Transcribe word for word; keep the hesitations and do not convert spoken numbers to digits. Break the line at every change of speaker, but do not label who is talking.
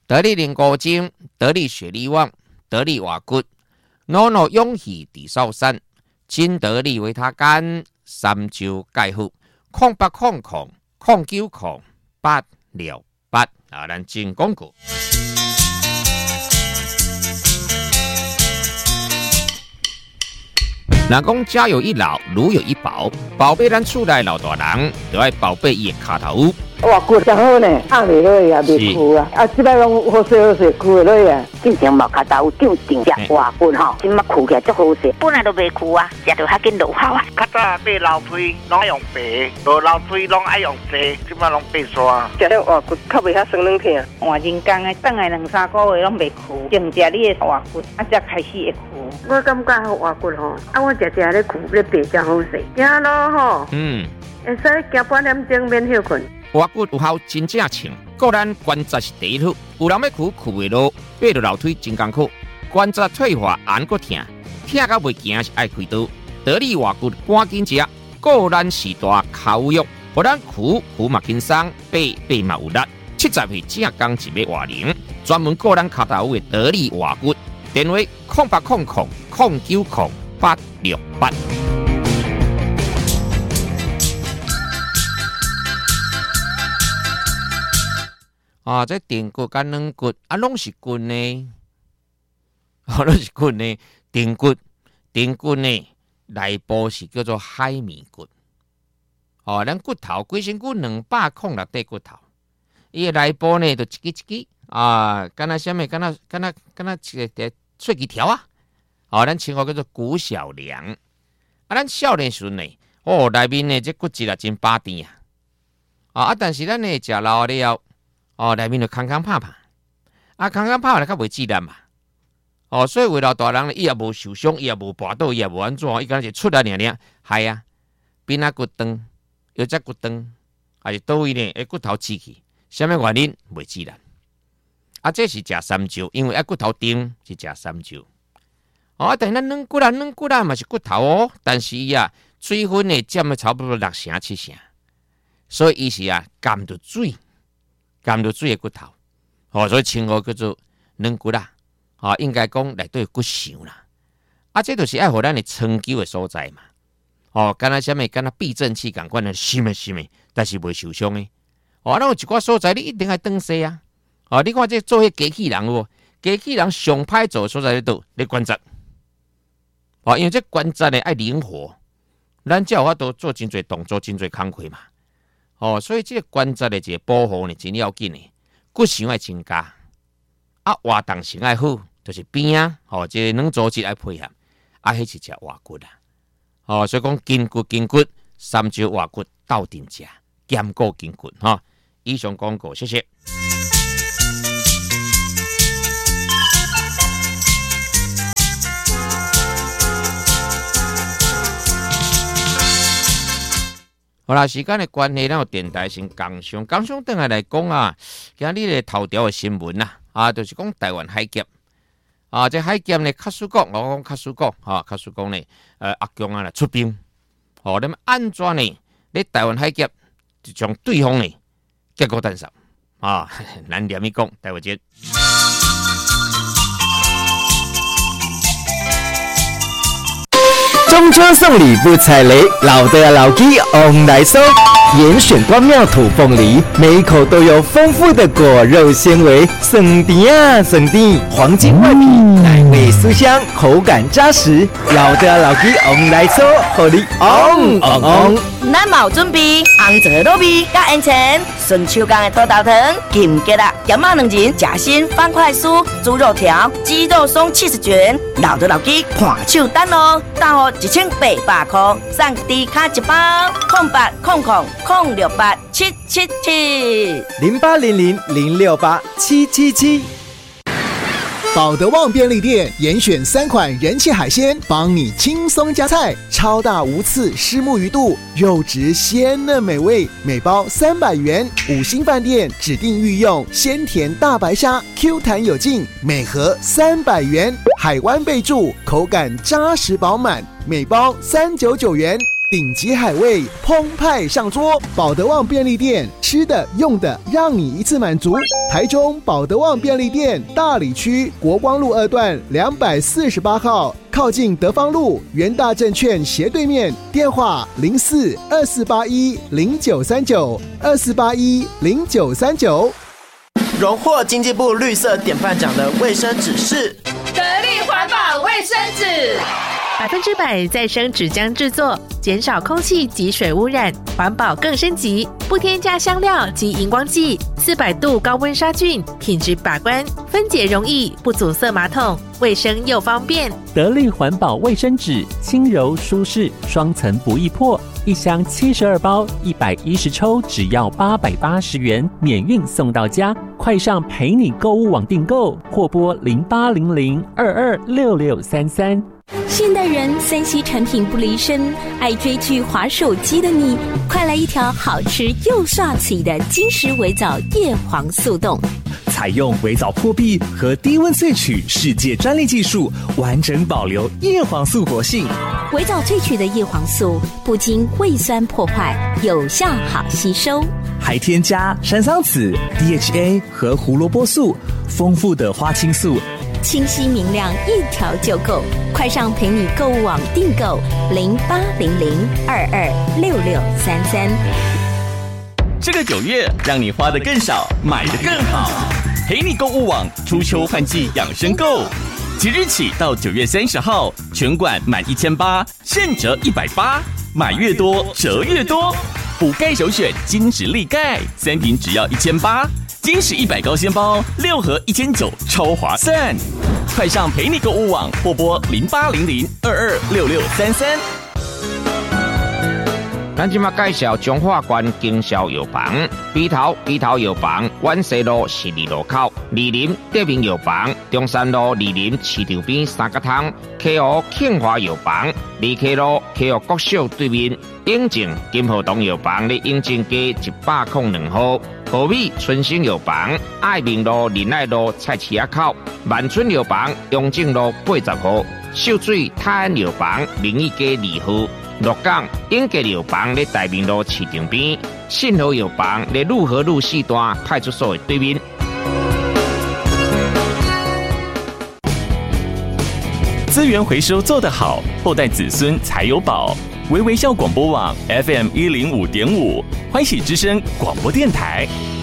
得力灵骨精，得力血力旺，得力瓦骨，脑脑勇气地少山，金得力维他干，三周盖护，空八空空，空九空，八六八啊！咱进广告。人讲家有一老，如有一宝，宝贝咱厝内老大人，就要宝贝伊的脚头。
哇，骨真好呢，压袂落也袂枯啊，啊，即摆拢好势好势，枯袂落啊。
进前毛脚头长长只哇骨吼，即摆枯起来足好势，本来都袂枯啊，食着较紧落效啊。
较早买老水拢爱用白，无老水拢爱用细，即摆拢白刷。
食了哇骨较袂遐酸软疼。
换人工的，等来两三个月拢袂枯，净食你的哇骨，啊才开始会枯。
我感觉哇骨吼，啊我食食咧枯咧白真好势，行咯吼。
嗯，
会使行半点钟免休困。
瓦骨有效真正清，个咱关节是第一好。有人要苦苦袂落，爬着楼梯真艰苦，关节退化按个疼，疼到袂行是爱开刀。得力瓦骨赶紧食，个咱时大口肉，互咱苦苦嘛轻松，爬爬嘛有力。七十岁正刚一尾瓦零，专门个咱脚头的得力瓦骨。电话空八空空空九空八六八。啊，这顶骨跟软骨啊，拢是骨呢，啊，拢是骨呢。顶骨，顶骨呢，内部是叫做海绵骨。哦，咱骨头规身骨两百空六块骨头，伊个内部呢，就一支一支啊，敢若什么，敢若敢若敢若一个碎枝条啊。哦，咱称呼叫做骨小梁。啊，咱少年时呢，哦，内面呢这骨质啊真巴甜啊。啊，啊，但是咱呢食老了。哦，内面就空空拍拍，啊，空空拍拍就较袂自然嘛。哦，所以为了大人，伊也无受伤，伊也无跋倒，伊也无安怎，伊敢是出来尔尔，系啊，变啊骨长，腰脊骨长，还是倒位呢？诶，骨头刺去，什么原因袂自然？啊，这是食三周，因为啊骨头长是食三周。哦，但是咱软骨啊，软骨啊嘛是骨头哦，但是伊啊水分呢占了差不多六成七成，所以伊是啊含着水。含着水的骨头，哦，所以称呼叫做软骨啦，啊，应该讲内底骨想啦，啊，这就是爱互咱的长久的所在嘛，哦，敢若什么，敢若避震器共款的，是咪是咪，但是袂受伤的，哦，那有一寡所在你一定要断西啊，哦，你看这做迄机器人无？机器人上歹做所在咧倒咧关节，哦，因为这关节呢爱灵活，咱才有法度做真侪动作，真侪工课嘛。哦，所以这个关节的一个保护呢，真要紧的，骨想要增加，啊，活动性爱好，就是边啊，哦，这个软组织爱配合，啊，迄是食活骨啦，哦，所以讲筋骨筋骨，三周活骨斗阵食，兼顾筋骨哈、哦。以上广告，谢谢。好啦，时间的关系，咱有电台先讲上，讲上等下来讲啊，今日的头条的新闻呐，啊，就是讲台湾海峡啊，这海峡呢，卡苏国，我讲卡苏国，哈，卡苏国呢，呃，阿强啊来出兵，哦，那么安怎呢？你台湾海峡就将对方呢结果单杀啊，咱连咪讲，待会见。
中秋送礼不踩雷，老的老鸡 on 来收。严选光妙土凤梨，每一口都有丰富的果肉纤维，酸甜啊酸甜，黄金外皮，奶味酥香，口感扎实。老的老鸡 on 来收，互你 on on on。
咱嘛有准备红枣糯米甲烟肠，顺手工的土豆汤、金桔啊、咸鸭两仁、夹心方块酥、猪肉条、鸡肉松七十卷，老的老鸡看手单哦，单号一千八百块，送低卡一包，空八空空空六八七七七
零八零零零六八七七七。
宝德旺便利店严选三款人气海鲜，帮你轻松加菜。超大无刺虱目鱼肚，肉质鲜嫩美味，每包三百元。五星饭店指定御用鲜甜大白虾 ，Q 弹有劲，每盒三百元。海湾备注，口感扎实饱满，每包三九九元。 顶级海味澎湃上桌，保德旺便利店吃的用的让你一次满足。台中保德旺便利店大里区国光路二段两百四十八号，靠近德芳路元大证券斜对面，电话零四二四八一零九三九二四八一零九三九。
荣获经济部绿色典范奖的卫生纸是
得力环保卫生纸，百分之百再生纸浆制作，减少空气及水污染，环保更升级，不添加香料及荧光剂，四百度高温杀菌，品质把关，分解容易，不阻塞马桶，卫生又方便。
得力环保卫生纸，轻柔舒适，双层不易破，一箱七十二包，一百一十抽，只要八百八十元，免运送到家。快上陪你购物网订购，或拨零八零零二二六六三三。
现代人三 C 产品不离身，爱追剧滑手机的你，快来一条好吃又帅气的金石微藻叶黄素冻。
采用微藻破壁和低温萃取世界专利技术，完整保留叶黄素活性。
微藻萃取的叶黄素不经胃酸破坏，有效好吸收，
还添加山桑子、D H A 和胡萝卜素，丰富的花青素，
清晰明亮，一条就够。快上陪你购物网订购零八零零二二六六三三。
这个九月，让你花得更少，买得更好。陪你购物网初秋换季养生购，即日起到九月三十号，全馆满一千八，现折一百八，买越多折越多。补钙首选金石力钙，三瓶只要一千八，金石一百高纤包六盒一千九，超划算。快上陪你购物网或拨零八零零二二六六三三。
咱今麦介绍中华关经销药房，鼻头鼻头药房，万西路十二路口，二林德明药房，中山路二林市场边三角汤，溪湖庆华药房，二溪路溪湖国小对面，永靖金河东药房咧永靖街一百零两号，和美春兴药房，爱民路仁爱路菜市仔口，万春药房永靖路八十号，秀水泰安药房明义街二号。鹿港永吉药房咧大明路市场边，信和药房咧路和路四段派出所的对面。
资源回收做得好，后代子孙才有宝。微微笑广播网 F M 一零五点五，欢喜之声广播电台。